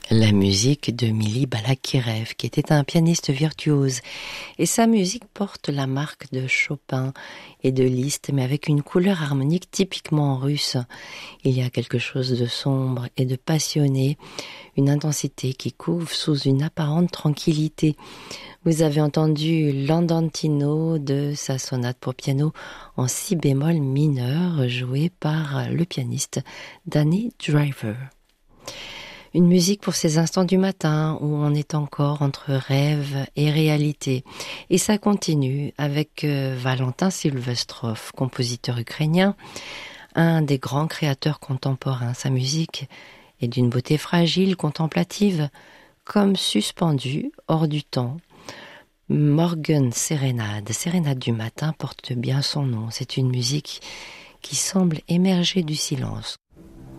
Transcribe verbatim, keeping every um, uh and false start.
La musique de Mili Balakirev, qui était un pianiste virtuose. Et sa musique porte la marque de Chopin et de Liszt, mais avec une couleur harmonique typiquement russe. Il y a quelque chose de sombre et de passionné, une intensité qui couvre sous une apparente tranquillité. Vous avez entendu l'Andantino de sa sonate pour piano en si bémol mineur, jouée par le pianiste Danny Driver. Une musique pour ces instants du matin où on est encore entre rêve et réalité. Et ça continue avec euh, Valentin Sylvestrov, compositeur ukrainien, un des grands créateurs contemporains. Sa musique est d'une beauté fragile, contemplative, comme suspendue hors du temps. Morgen Sérénade, Sérénade du matin porte bien son nom. C'est une musique qui semble émerger du silence.